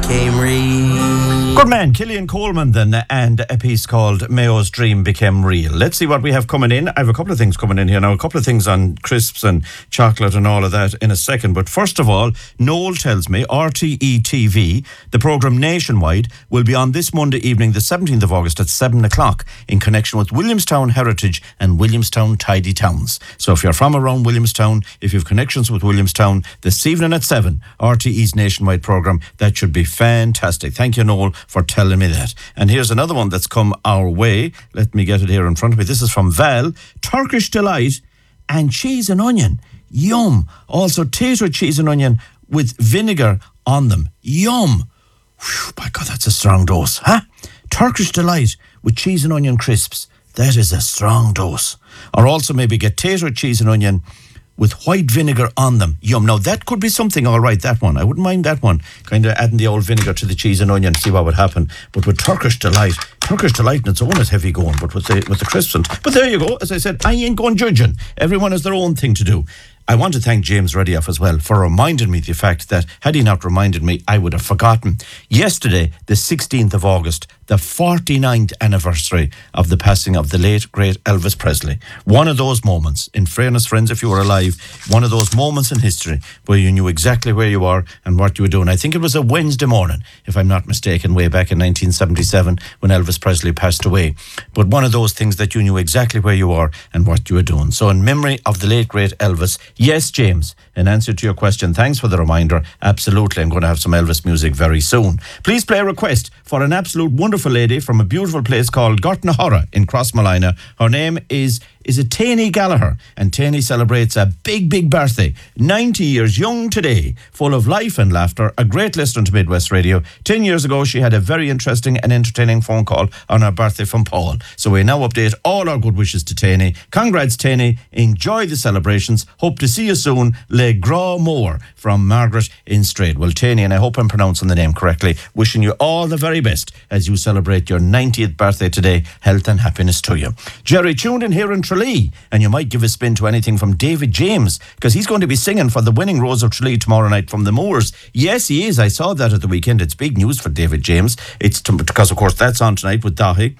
became real. Good man, Killian Coleman then, and a piece called Mayo's Dream Became Real. Let's see what we have coming in. I have a couple of things coming in here now, a couple of things on crisps and chocolate and all of that in a second. But first of all, Noel tells me RTE TV, the programme Nationwide, will be on this Monday evening, the 17th of August at 7 o'clock in connection with Williamstown Heritage and Williamstown Tidy Towns. So if you're from around Williamstown, if you have connections with Williamstown, this evening at 7, RTE's Nationwide programme, that should be fantastic. Thank you, Noel, for telling me that. And here's another one that's come our way. Let me get it here in front of me. This is from Val. Turkish Delight and cheese and onion. Yum. Also tater cheese and onion with vinegar on them. Yum. Whew, by God, that's a strong dose. Huh? Turkish Delight with cheese and onion crisps. That is a strong dose. Or also maybe get tater cheese and onion with white vinegar on them. Yum. Now, that could be something, all right, that one. I wouldn't mind that one. Kind of adding the old vinegar to the cheese and onion, see what would happen. But with Turkish Delight on its own is heavy going, but with the crisps. But there you go. As I said, I ain't going judging. Everyone has their own thing to do. I want to thank James Redioff as well for reminding me the fact that, had he not reminded me, I would have forgotten. Yesterday, the 16th of August, the 49th anniversary of the passing of the late, great Elvis Presley. One of those moments, in fairness, friends, if you were alive, one of those moments in history where you knew exactly where you are and what you were doing. I think it was a Wednesday morning, if I'm not mistaken, way back in 1977 when Elvis Presley passed away. But one of those things that you knew exactly where you are and what you were doing. So in memory of the late, great Elvis, yes, James, in answer to your question, thanks for the reminder. Absolutely, I'm going to have some Elvis music very soon. Please play a request for an absolute wonderful lady from a beautiful place called Gortnahora in Crossmolina. Her name is it Taney Gallagher? And Taney celebrates a big, big birthday. 90 years young today, full of life and laughter, a great listener to Midwest Radio. 10 years ago, she had a very interesting and entertaining phone call on her birthday from Paul. So we now update all our good wishes to Taney. Congrats, Taney. Enjoy the celebrations. Hope to see you soon. Le Gros Moore from Margaret in Strayed. Well, Taney, and I hope I'm pronouncing the name correctly, wishing you all the very best as you celebrate your 90th birthday today. Health and happiness to you. Jerry tuned in here in Tralee, and you might give a spin to anything from David James, because he's going to be singing for the Winning Rose of Tralee tomorrow night from the Moors. Yes, he is. I saw that at the weekend. It's big news for David James. It's because, of course, that's on tonight with Dahi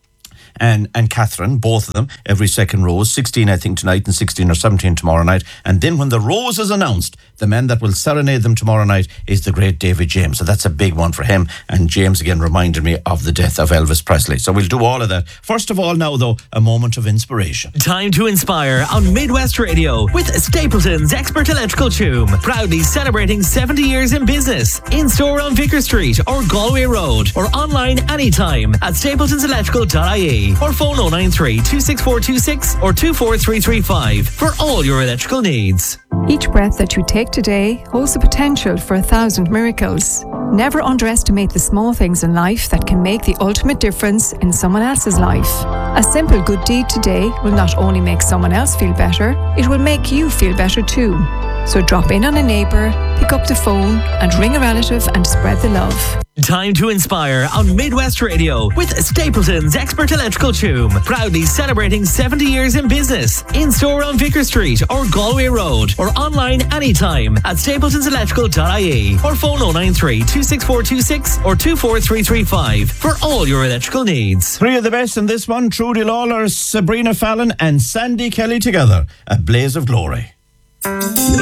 and Catherine, both of them, every second rose, 16 I think tonight and 16 or 17 tomorrow night. And then when the rose is announced, the man that will serenade them tomorrow night is the great David James. So that's a big one for him. And James again reminded me of the death of Elvis Presley. So we'll do all of that. First of all now though, a moment of inspiration. Time to inspire on Midwest Radio with Stapleton's Expert Electrical Tune. Proudly celebrating 70 years in business. In store on Vicar Street or Galway Road, or online anytime at stapletonselectrical.ie. Or phone 093 26426 or 24335 for all your electrical needs. Each breath that you take today holds the potential for 1,000 miracles. Never underestimate the small things in life that can make the ultimate difference in someone else's life. A simple good deed today will not only make someone else feel better, it will make you feel better too. So drop in on a neighbour, pick up the phone and ring a relative and spread the love. Time to inspire on Midwest Radio with Stapleton's Expert Electrical Tune. Proudly celebrating 70 years in business. In store on Vicar Street or Galway Road, or online anytime at stapletonselectrical.ie. Or phone 093 26426 or 24335 for all your electrical needs. Three of the best in this one: Trudy Lawler, Sabrina Fallon and Sandy Kelly together. A blaze of glory.